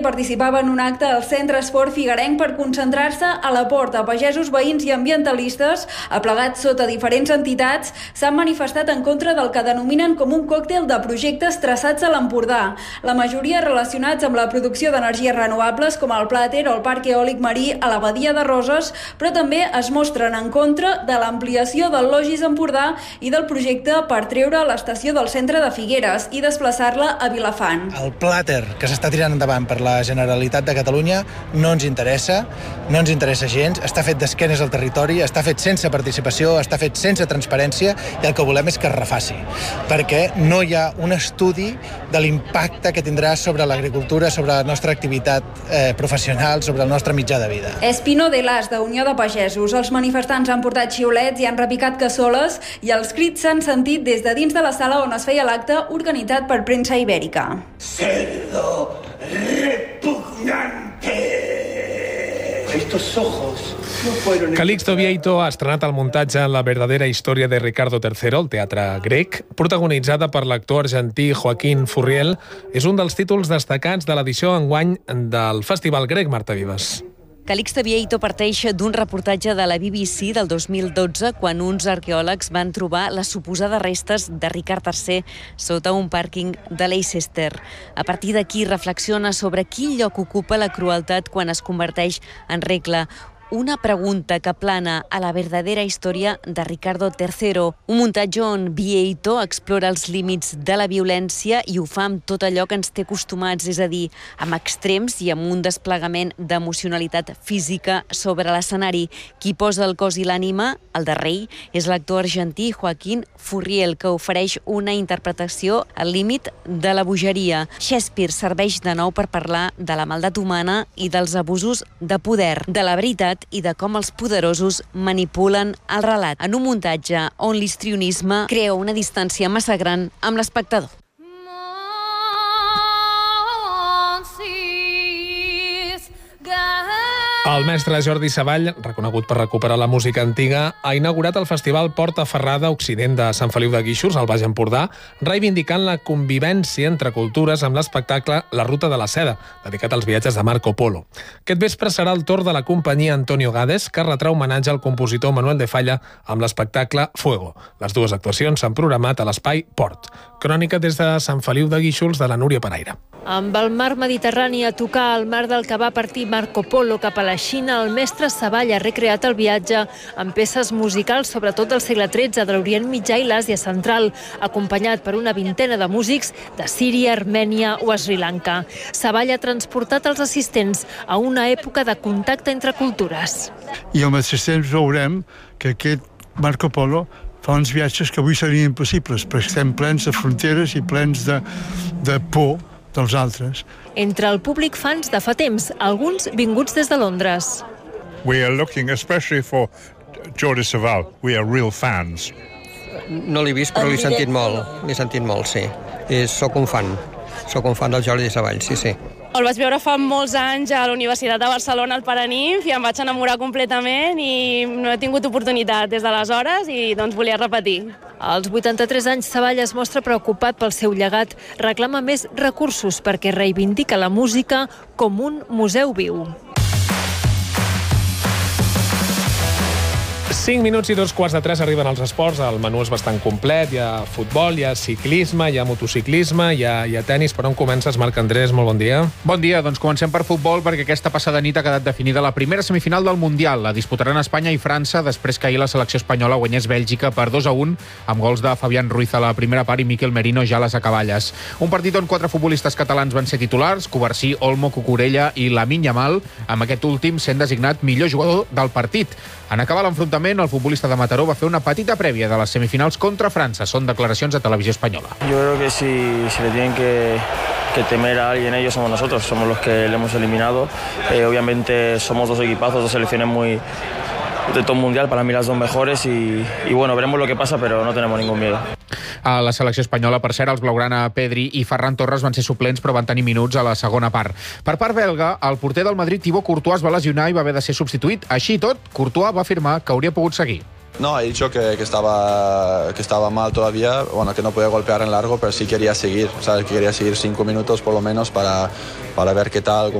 participava en un acte al Centre Esport Figuerenc per concentrar-se a la porta. Pagesos, veïns i ambientalistes, aplegats sota diferents entitats, s'han manifestat en contra del que denominen com un còctel de projectes traçats a l'Empordà. La majoria relacionats amb la producció d'energies renovables, com el Plàter o el Parc Eòlic Marí a la Badia de Roses, però també es mostren en contra de l'ampliació del Logis Empordà i del projecte per treure l'estació del centre de Figueres i desplaçar-la a Vilafant. El Plàter que s'està tirant endavant per la Generalitat de Catalunya no ens interessa gens, està fet d'esquenes al territori, està fet sense participació, està fet sense transparència i el que volem és que es refaci, perquè no hi ha un estudi de l'impacte que tindrà sobre l'agricultura, sobre la nostra activitat professional, sobre el nostre mitjà de vida. És Pino de Las, de Unió de Pagesos. Els manifestants han portat xiulets i han repicat cassoles i els crits s'han sentit des de dins de la sala on es feia l'acte organitzat per Premsa Ibèrica. Cerdo repugnante. Estos ojos no fueron... Calixto Vieito ha estrenat el muntatge La verdadera història de Ricardo III, al teatre grec, protagonitzada per l'actor argentí Joaquín Furriel. És un dels títols destacats de l'edició enguany del Festival Grec, Marta Vives. Calixto Vieito parteix d'un reportatge de la BBC del 2012 quan uns arqueòlegs van trobar les suposades restes de Ricard III sota un pàrquing de Leicester. A partir d'aquí reflexiona sobre quin lloc ocupa la crueltat quan es converteix en regla. Una pregunta que plana a la verdadera història de Ricardo III. Un muntatge on Vieito explora els límits de la violència i ho fa amb tot allò que ens té acostumats, és a dir, amb extrems i amb un desplegament d'emocionalitat física sobre l'escenari. Qui posa el cos i l'ànima, el de rei, és l'actor argentí Joaquín Furriel, que ofereix una interpretació al límit de la bogeria. Shakespeare serveix de nou per parlar de la maldat humana i dels abusos de poder, de la veritat i de com els poderosos manipulen el relat, en un muntatge on l'histrionisme crea una distància massa gran amb l'espectador. El mestre Jordi Savall, reconegut per recuperar la música antiga, ha inaugurat el festival Porta Ferrada Occident de Sant Feliu de Guíxols, al Baix Empordà, reivindicant la convivència entre cultures amb l'espectacle La Ruta de la Seda, dedicat als viatges de Marco Polo. Aquest vespre serà el torn de la companyia Antonio Gades, que retrà homenatge al compositor Manuel de Falla amb l'espectacle Fuego. Les dues actuacions s'han programat a l'espai Port. Crònica des de Sant Feliu de Guíxols de la Núria Paraire. Amb el mar Mediterrani a tocar, el mar del que va partir Marco Polo cap a la Xina, el mestre Savall ha recreat el viatge amb peces musicals, sobretot del segle XIII, de l'Orient Mitjà i l'Àsia Central, acompanyat per una vintena de músics de Síria, Armènia o Sri Lanka. Savall ha transportat els assistents a una època de contacte entre cultures. I al mateix temps veurem que aquest Marco Polo fa uns viatges que avui serien impossibles, perquè estem plens de fronteres i plens de por dels altres. Entre el públic fans de fa temps, alguns vinguts des de Londres. We are looking especially for Jordi Savall. We are real fans. No l'he vist, però l'he sentit molt, sí. Soc un fan del Jordi Savall, sí. El vaig veure fa molts anys a la Universitat de Barcelona, al Paranimf, i em vaig enamorar completament i no he tingut oportunitat des d'aleshores i doncs volia repetir. Als 83 anys, Savall es mostra preocupat pel seu llegat, reclama més recursos perquè reivindica la música com un museu viu. 5 minuts i 2:15 arriben els esports. El menú és bastant complet. Hi ha futbol, hi ha ciclisme, hi ha motociclisme, hi ha tenis. Per on comences, Marc Andrés? Molt bon dia. Bon dia. Doncs comencem per futbol, perquè aquesta passada nit ha quedat definida la primera semifinal del Mundial. La disputaran Espanya i França, després que ahir la selecció espanyola guanyés Bèlgica per 2-1, amb gols de Fabián Ruiz a la primera part i Miquel Merino ja a les acaballes. Un partit on 4 futbolistes catalans van ser titulars: Covarsí, Olmo, Cucurella i Lamine Yamal, amb aquest últim sent designat millor jugador del partit. En acabar l'enfrontament, el futbolista de Mataró va fer una petita prèvia de les semifinals contra França. Són declaracions a Televisió Espanyola. Yo creo que si le tienen que temer a alguien, ellos somos nosotros, somos los que le hemos eliminado. Obviamente somos dos equipazos, dos selecciones muy de top mundial, para mí las dos mejores y bueno, veremos lo que pasa, pero no tenemos ningún miedo. A la selecció espanyola, per cert, els blaugrana Pedri i Ferran Torres van ser suplents, però van tenir minuts a la segona part. Per part belga, el porter del Madrid, Thibaut Courtois, es va lesionar i va haver de ser substituït. Així i tot, Courtois va afirmar que hauria pogut seguir. No, he dicho que estaba mal todavía, bueno, que no podía golpear en largo, pero sí quería seguir, ¿sabes? Que quería seguir 5 minutos por lo menos para ver qué tal.